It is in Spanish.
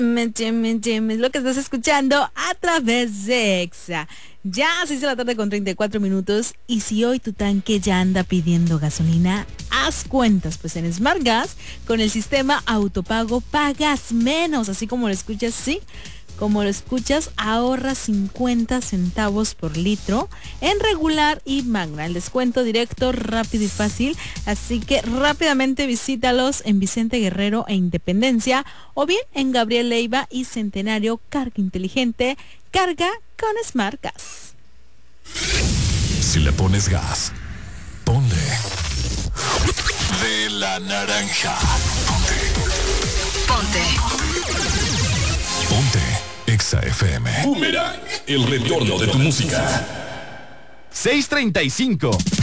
Es lo que estás escuchando a través de Exa. Ya 6 de la tarde con 34 minutos. Y si hoy tu tanque ya anda pidiendo gasolina, haz cuentas, pues en Smart Gas, con el sistema autopago, pagas menos. Así como lo escuchas, sí. Como lo escuchas, ahorra 50 centavos por litro en regular y magna. El descuento directo, rápido y fácil. Así que rápidamente visítalos en Vicente Guerrero e Independencia, o bien en Gabriel Leiva y Centenario. Carga inteligente, carga con Smart Gas. Si le pones gas, ponle de la naranja. Ponte Exa FM. Boomerang, el retorno de tu música. 6:35.